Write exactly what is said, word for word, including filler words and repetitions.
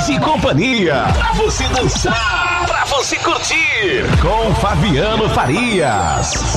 Fabianas e Companhia. Pra você dançar, pra você curtir. Com Fabiano Farias.